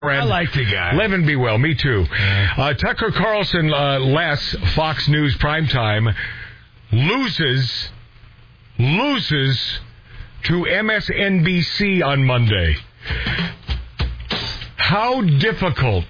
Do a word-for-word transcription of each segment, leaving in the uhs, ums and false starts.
I like the guy. Live and be well. Me too. Uh, Tucker Carlson, uh, less Fox News primetime, loses, loses to M S N B C on Monday. How difficult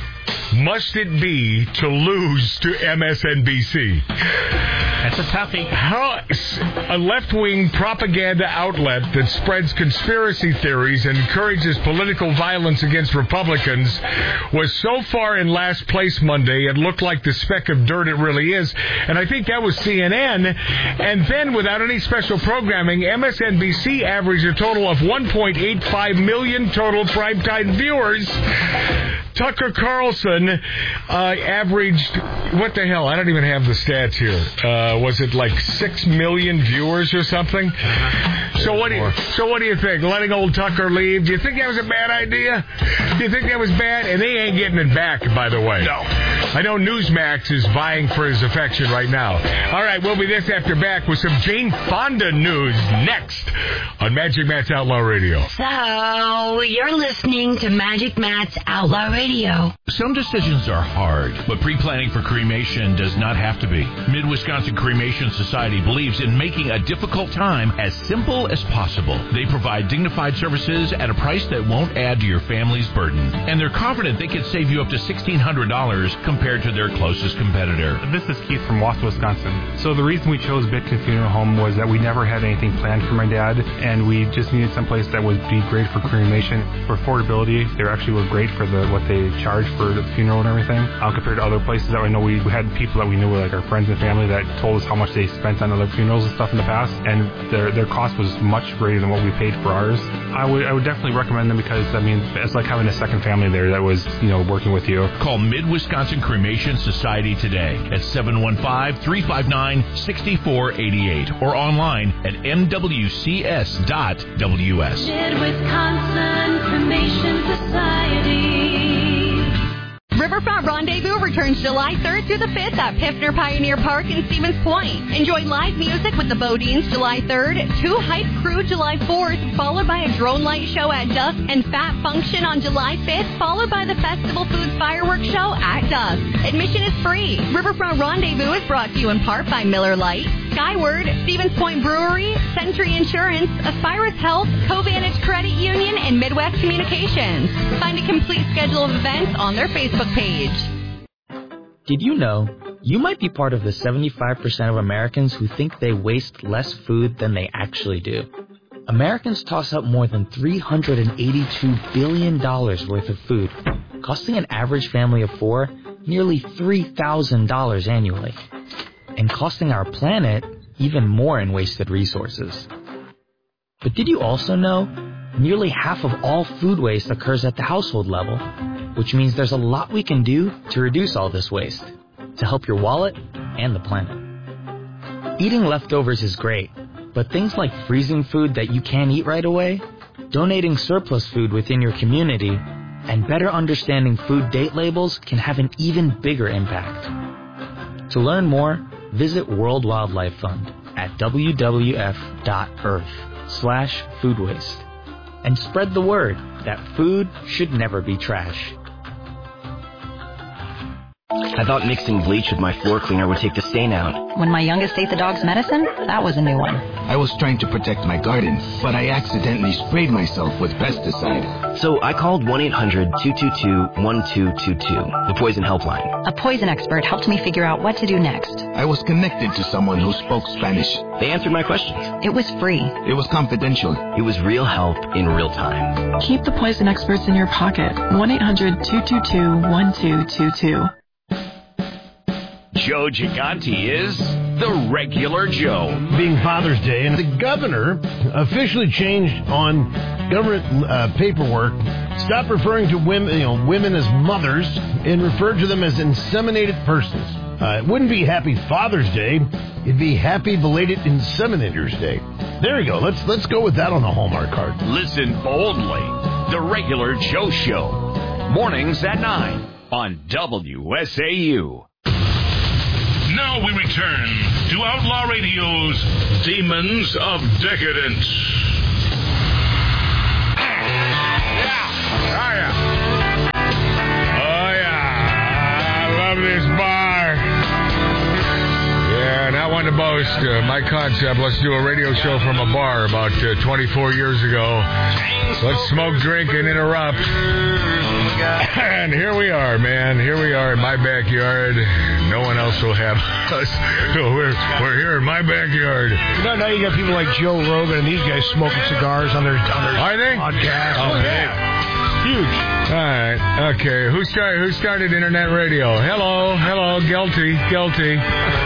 must it be to lose to M S N B C? That's a toughie. How, a left-wing propaganda outlet that spreads conspiracy theories and encourages political violence against Republicans was so far in last place Monday, it looked like the speck of dirt it really is. And I think that was C N N. And then, without any special programming, M S N B C averaged a total of one point eight five million total primetime viewers. Tucker Carlson uh, averaged, what the hell, I don't even have the stats here. Uh, was it like six million viewers or something? Uh-huh. So what do you, so what do you think? Letting old Tucker leave? Do you think that was a bad idea? Do you think that was bad? And they ain't getting it back, by the way. No. I know Newsmax is vying for his affection right now. All right, we'll be this after back with some Jane Fonda news next on Magic Matt's Outlaw Radio. So, you're listening to Magic Matt's Outlaw Radio. Some decisions are hard, but pre-planning for cremation does not have to be. Mid-Wisconsin Cremation Society believes in making a difficult time as simple as possible. They provide dignified services at a price that won't add to your family's burden. And they're confident they can save you up to sixteen hundred dollars compared to their closest competitor. This is Keith from Wausau, Wisconsin. So the reason we chose Bitkin Funeral Home was that we never had anything planned for my dad, and we just needed someplace that would be great for cremation. For affordability, they actually were great for the what they charge for the funeral and everything, uh, compared to other places that we know. We, we had people that we knew, like our friends and family, that told us how much they spent on other funerals and stuff in the past, and their their cost was much greater than what we paid for ours. I would I would definitely recommend them because, I mean, it's like having a second family there that was, you know, working with you. Call Mid-Wisconsin Cremation Society today at seven one five, three five nine, six four eight eight or online at m w c s dot w s. Mid-Wisconsin Cremation Society. Riverfront Rendezvous returns July third through the fifth at Piffner Pioneer Park in Stevens Point. Enjoy live music with the Bodines July third, Two Hype Crew July fourth, followed by a drone light show at dusk, and Fat Function on July fifth, followed by the Festival Foods Fireworks Show at dusk. Admission is free. Riverfront Rendezvous is brought to you in part by Miller Lite, Skyward, Stevens Point Brewery, Century Insurance, Aspirus Health, Covantage Credit Union, and Midwest Communications. Find a complete schedule of events on their Facebook page. Did you know you might be part of the seventy-five percent of Americans who think they waste less food than they actually do? Americans toss out more than three hundred eighty-two billion dollars worth of food, costing an average family of four nearly three thousand dollars annually, and costing our planet even more in wasted resources. But did you also know nearly half of all food waste occurs at the household level, which means there's a lot we can do to reduce all this waste, to help your wallet and the planet. Eating leftovers is great, but things like freezing food that you can't eat right away, donating surplus food within your community, and better understanding food date labels can have an even bigger impact. To learn more, visit World Wildlife Fund at w w f dot earth slash food waste and spread the word that food should never be trash. I thought mixing bleach with my floor cleaner would take the stain out. When my youngest ate the dog's medicine, that was a new one. I was trying to protect my garden, but I accidentally sprayed myself with pesticide. So I called one eight hundred, two two two, one two two two, the poison helpline. A poison expert helped me figure out what to do next. I was connected to someone who spoke Spanish. They answered my questions. It was free. It was confidential. It was real help in real time. Keep the poison experts in your pocket. one eight hundred, two two two, one two two two. Joe Gigante is the regular Joe. Being Father's Day, and the governor officially changed on government uh, paperwork, stopped referring to women, you know, women as mothers, and referred to them as inseminated persons. Uh, it wouldn't be Happy Father's Day; it'd be Happy Belated Inseminators Day. There you go. Let's let's go with that on the Hallmark card. Listen boldly. The regular Joe Show, mornings at nine on W S A U. Now we return to Outlaw Radio's Demons of Decadence. Yeah. Oh, yeah. boast. Uh, my concept, let's do a radio show from a bar about uh, twenty-four years ago. Let's smoke, drink, and interrupt. And here we are, man. Here we are in my backyard. No one else will have us. So we're, we're here in my backyard. You know, now you got people like Joe Rogan and these guys smoking cigars on their, on their Are they? podcast. Oh, yeah. Huge. All right. Okay. Who started, who started internet radio? Hello. Hello. Guilty. Guilty.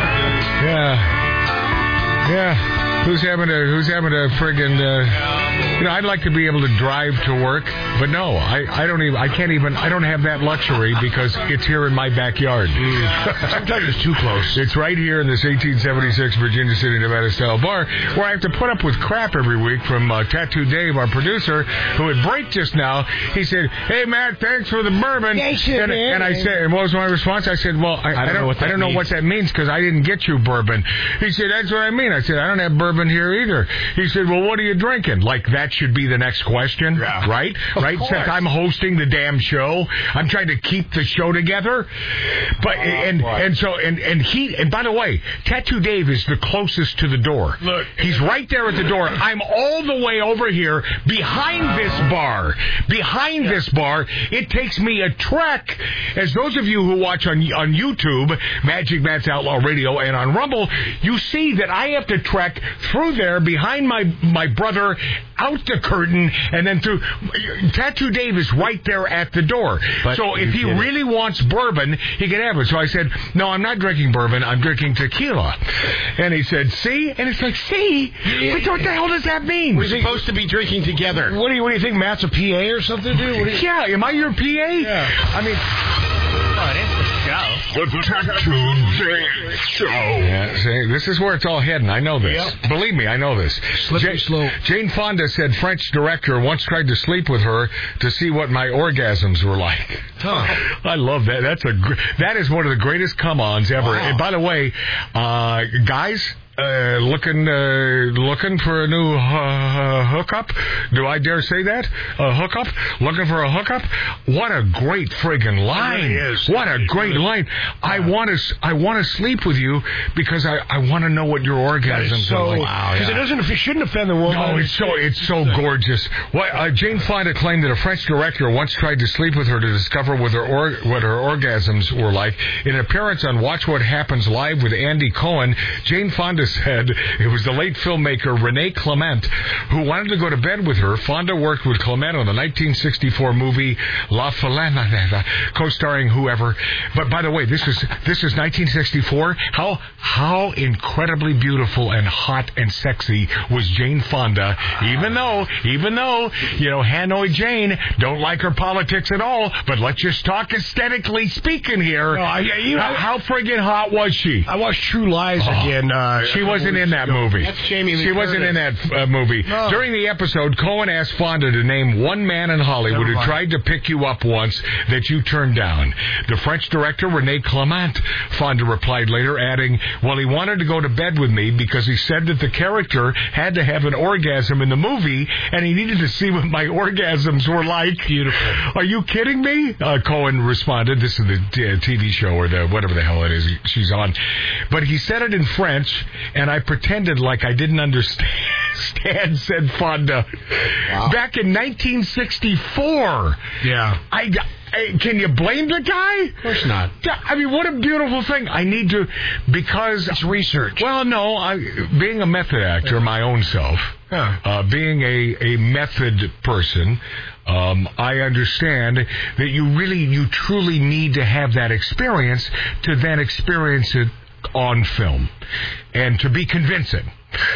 Yeah. Yeah. Who's having a Who's having a friggin'? Uh, you know, I'd like to be able to drive to work, but no, I, I don't even. I can't even. I don't have that luxury because it's here in my backyard. Mm. Sometimes it's too close. It's right here in this eighteen seventy-six Virginia City, Nevada style bar where I have to put up with crap every week from uh, Tattoo Dave, our producer, who had break just now. He said, "Hey Matt, thanks for the bourbon." Thanks, and, and I said, and what was my response? I said, "Well, I, I, don't, I don't know what that I don't know what that means because I didn't get you bourbon." He said, "That's what I mean." I said, "I don't have bourbon here either." He said, "Well, what are you drinking?" Like that should be the next question, yeah. right? Of right? course. Since I'm hosting the damn show, I'm trying to keep the show together. But oh, and boy. and so and and he and by the way, Tattoo Dave is the closest to the door. Look, he's right there at the door. I'm all the way over here behind this bar. Behind yeah. this bar, it takes me a trek. As those of you who watch on on YouTube, Magic Matt's Outlaw Radio, and on Rumble, you see that I have to trek through there behind my my brother, out the curtain, and then through. Tattoo Dave is right there at the door. But so if he really it. wants bourbon, he can have it. So I said, "No, I'm not drinking bourbon. I'm drinking tequila." And he said, "See?" And it's like, "See? Yeah. But what the hell does that mean?" We're supposed to be drinking together. What do you What do you think? Matt's a P A or something, dude? Yeah. Am I your P A? Yeah. I mean. Oh, it is the show. The Tattoo Dave Show. Yeah, see, this is where it's all heading. I know this. Yep. Believe me, I know this. Slippery slope. Jane Fonda said French director once tried to sleep with her to see what my orgasms were like. Huh. I love that. That's a gr- that is one of the greatest come-ons ever. Wow. And by the way, uh, guys. Uh, looking, uh, looking for a new uh, hookup? Do I dare say that? A hookup? Looking for a hookup? What a great friggin' line! It really is. What a great line! Yeah. I want to, I want to sleep with you because I, I want to know what your orgasms so, are like. Wow, because yeah. it doesn't, it shouldn't offend the woman. No, it's so, it's so gorgeous. What, uh, Jane Fonda claimed that a French director once tried to sleep with her to discover what her or, what her orgasms were like. In an appearance on Watch What Happens Live with Andy Cohen, Jane Fonda said it was the late filmmaker Rene Clement who wanted to go to bed with her. Fonda worked with Clement on the nineteen sixty-four movie La Falana, co-starring whoever. But by the way, this is this is nineteen sixty-four. How how incredibly beautiful and hot and sexy was Jane Fonda? Even though even though you know Hanoi Jane don't like her politics at all. But let's just talk aesthetically speaking here. No, I, you know, how, how friggin' hot was she? I watched True Lies oh, again. Uh, she wasn't in that movie. That's Jamie Lee She Curtis. wasn't in that uh, movie. No. During the episode, Cohen asked Fonda to name one man in Hollywood who tried to pick you up once that you turned down. The French director, Rene Clement, Fonda replied later, adding, well, he wanted to go to bed with me because he said that the character had to have an orgasm in the movie, and he needed to see what my orgasms were like. Beautiful. Are you kidding me? Uh, Cohen responded. This is the uh, T V show or the whatever the hell it is she's on. But he said it in French, and I pretended like I didn't understand, said Fonda. Wow. Back in nineteen sixty-four. Yeah. I, I, can you blame the guy? Of course not. I mean, what a beautiful thing. I need to, because... It's research. Well, no, I, being a method actor, my own self, huh. uh, being a, a method person... Um, I understand that you really, you truly need to have that experience to then experience it on film and to be convincing.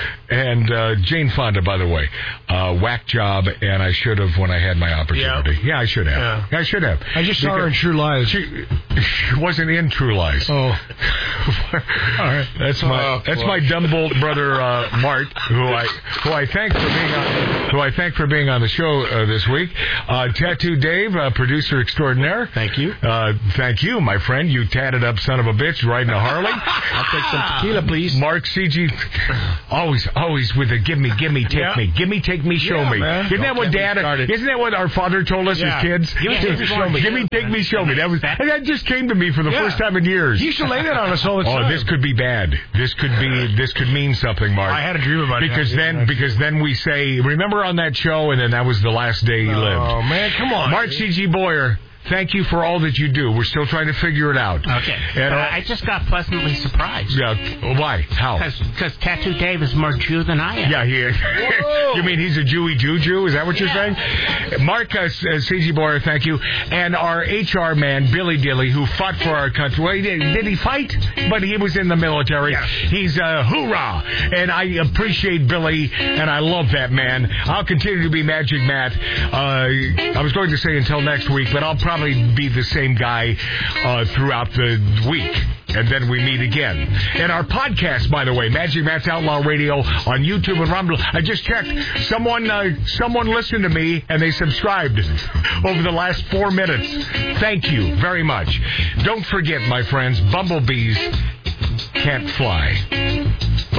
And uh, Jane Fonda, by the way, uh, whack job, and I should have when I had my opportunity. Yeah, yeah I should have. Yeah. I should have. I just saw her in True Lies. She, she wasn't in True Lies. Oh, all right. That's my uh, that's well. my Dumbolt brother uh, Mart, who I who I thank for being on who I thank for being on the show uh, this week. Uh, Tattoo Dave, uh, producer extraordinaire. Thank you. Uh, thank you, my friend. You tatted up son of a bitch riding a Harley. I'll take some tequila, please. Mark C G. Always, Always with a give me, give me, take Yeah. me, give me, take me, show Yeah, me. man. Isn't that Don't what get me Dad? started. Isn't that what our father told us Yeah. as kids? Give me, take me, show me. Give me, take me, show me. That was that just came to me for the Yeah. first time in years. You should lay that on us all the time. Oh, this could be bad. This could be. This could mean something, Mark. I had a dream about because that. then because then we say, remember on that show, and then that was the last day he lived. Oh man, come on, Mark C G. Boyer. Thank you for all that you do. We're still trying to figure it out. Okay. And, uh, uh, I just got pleasantly surprised. Yeah. Why? How? Because Tattoo Dave is more Jew than I am. Yeah, he is. You mean he's a Jewy Jew Jew? Is that what you're Yeah. saying? Mark uh, C G. Boyer, thank you. And our H R man, Billy Dilly, who fought for our country. Well, he did, did he fight? But he was in the military. Yeah. He's a uh, hoorah. And I appreciate Billy, and I love that man. I'll continue to be Magic Matt. Uh, I was going to say until next week, but I'll probably be the same guy uh, throughout the week. And then we meet again. And our podcast, by the way, Magic Matt's Outlaw Radio on YouTube and Rumble. I just checked. Someone uh, someone listened to me, and they subscribed over the last four minutes. Thank you very much. Don't forget, my friends, bumblebees can't fly.